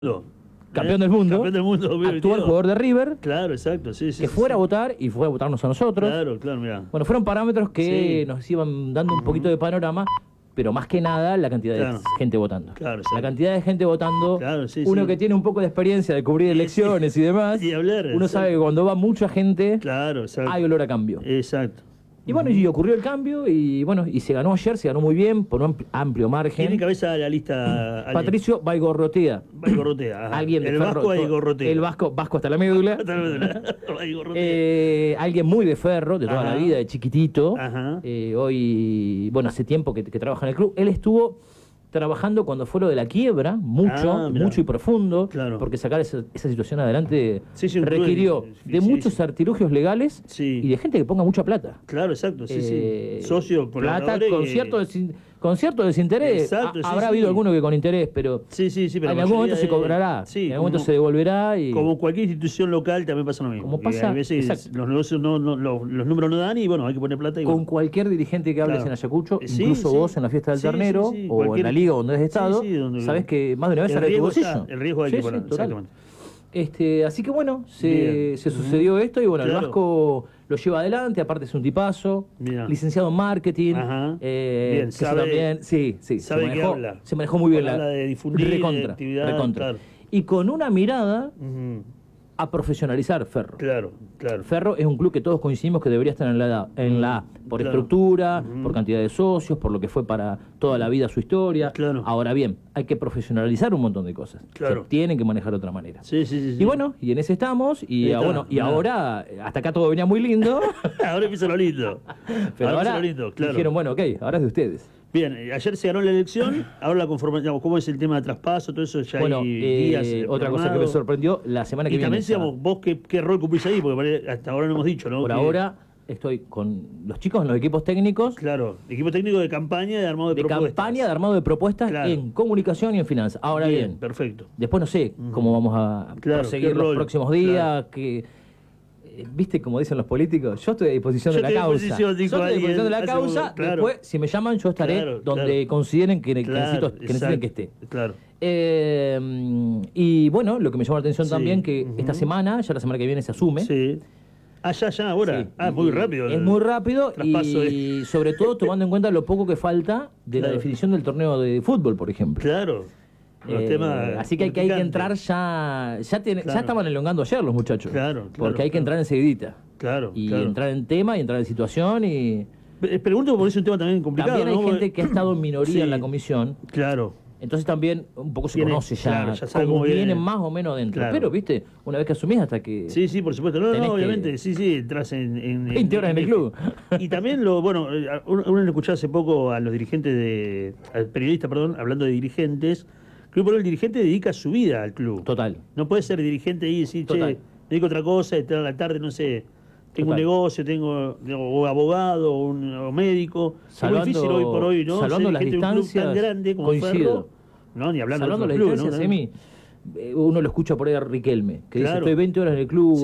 Campeón del mundo. Campeón del mundo. Actual jugador de River. Claro, exacto, sí. Que fuera a votar y fue a votarnos a nosotros. Claro, mirá. Bueno, fueron parámetros que nos iban dando un poquito de panorama, pero más que nada la cantidad de gente votando. Claro, la cantidad de gente votando. Claro, uno que tiene un poco de experiencia de cubrir elecciones y demás. Y hablar, uno sabe que cuando va mucha gente, exacto, hay olor a cambio. Exacto. Y bueno, y ocurrió el cambio y bueno, y se ganó ayer, se ganó muy bien, por un amplio margen. ¿Quién encabeza la lista? Patricio Baigorrotea. Ajá. Alguien de el Ferro, Vasco Baigorrotea. El Vasco hasta la médula. Alguien muy de Ferro, de toda la vida, de chiquitito. Hoy, bueno, hace tiempo que trabaja en el club. Él estuvo trabajando cuando fue lo de la quiebra, mucho y profundo, porque sacar esa situación adelante requirió de muchos artilugios legales y de gente que ponga mucha plata. Claro, exacto, socio, plata con cierto desinterés. Exacto, habrá habido alguno que con interés, pero, pero en algún momento se cobrará, en algún momento se devolverá. Y como cualquier institución local también pasa lo mismo. Como pasa, a veces los negocios los números no dan y bueno, hay que poner plata. Y con cualquier dirigente que hables en Ayacucho, incluso vos en la fiesta del ternero o en la liga donde has estado, sabés que más de una vez sale de tu bolsillo. El riesgo hay que poner, exactamente. Así que bueno, se sucedió esto y bueno, el Vasco lo lleva adelante, aparte es un tipazo, licenciado en marketing, bien, sabe, se manejó muy bien la de difundir recontra. Y con una mirada a profesionalizar Ferro. Claro. Ferro es un club que todos coincidimos que debería estar en la A, por estructura, por cantidad de socios, por lo que fue para toda la vida su historia. Ahora bien, hay que profesionalizar un montón de cosas. Se tienen que manejar de otra manera. Y bueno, y en ese estamos, ahora, hasta acá todo venía muy lindo. Ahora empieza lo lindo. Pero ahora dijeron, bueno, ok, ahora es de ustedes. Bien, ayer se ganó la elección, ahora la conformación, ¿cómo es el tema de traspaso? Todo eso ya hay días. Otra cosa que me sorprendió, la semana que viene. Y también decíamos, vos qué rol cumplís ahí, porque hasta ahora no hemos dicho, ¿no? Por ahora estoy con los chicos en los equipos técnicos. Claro, equipo técnico de campaña, de armado de propuestas. De campaña, de armado de propuestas en comunicación y en finanzas. Ahora bien, perfecto. Después no sé cómo vamos a proseguir los próximos días, ¿viste como dicen los políticos? Yo estoy a disposición de la causa. Yo estoy a disposición de la causa. Después, si me llaman, yo estaré donde consideren que necesiten que esté. Y bueno, lo que me llamó la atención también, que esta semana, ya la semana que viene se asume. Ya, ahora. Muy rápido. Es muy rápido y sobre todo tomando en cuenta lo poco que falta de la definición del torneo de fútbol, por ejemplo. Así que hay que entrar ya estaban elongando ayer los muchachos. Porque hay que entrar enseguidita. Entrar en tema y entrar en situación y... Pregunto porque es un tema también complicado. También hay gente que ha estado en minoría en la comisión. Entonces también un poco se conoce ya cómo vienen más o menos dentro. Pero, viste, una vez que asumís hasta que... Sí, por supuesto. No, obviamente. Entras en 20 horas en el club. Y también uno lo escuchaba hace poco a los dirigentes al periodista, hablando de dirigentes. Creo que el dirigente dedica su vida al club. Total. No puede ser dirigente y decir, me dedico a otra cosa, y a la tarde, no sé, tengo un negocio, o abogado, o médico. Es muy difícil hoy por hoy, ¿no? Salvando las distancias, tan grande como Ferro, ¿no? Ni hablando salvando de las club, distancias, uno lo escucha por ahí a Riquelme, que dice, estoy 20 horas en el club.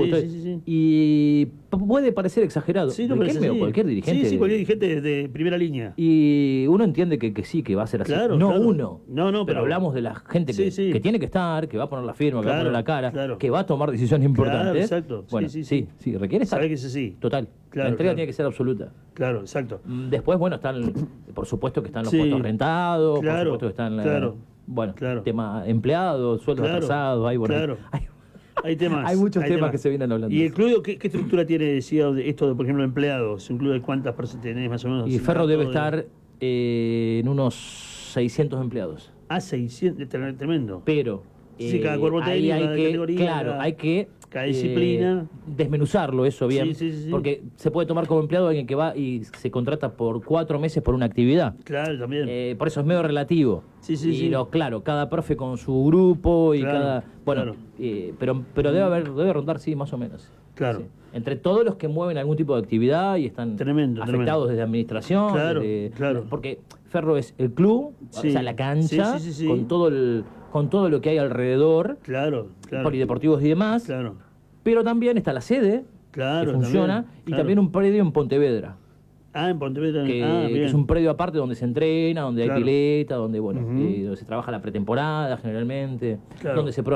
Y puede parecer exagerado. Riquelme o cualquier dirigente. Sí, cualquier dirigente de primera línea. Y uno entiende que sí, que va a ser así. Uno. Pero hablamos de la gente que tiene que estar, que va a poner la firma, que va a poner la cara, que va a tomar decisiones importantes. Exacto. Bueno, sí, requiere estar. Sabe que sí. Total. La entrega tiene que ser absoluta. Exacto. Después, están, por supuesto que están los puestos rentados, por supuesto que están tema empleados, sueldos atrasados, hay temas. Hay muchos temas que se vienen hablando. ¿Y el club qué estructura tiene, decía, esto de, por ejemplo, empleados? ¿Un club de cuántas personas tenés más o menos? Y Ferro debe estar en unos 600 empleados. 600, tremendo. Pero cada cuerpo técnico, cada categoría. Hay que cada disciplina. Desmenuzarlo eso bien. Porque se puede tomar como empleado alguien que va y se contrata por 4 meses por una actividad. También. Por eso es medio relativo. Cada profe con su grupo y cada... Bueno, pero debe rondar, más o menos. Entre todos los que mueven algún tipo de actividad y están afectados desde administración. Porque Ferro es el club, o sea, la cancha, con todo lo que hay alrededor, polideportivos y demás, pero también está la sede, que funciona, y también un predio en Pontevedra. en Pontevedra. Que es un predio aparte donde se entrena, donde hay pileta, donde, donde se trabaja la pretemporada generalmente, donde se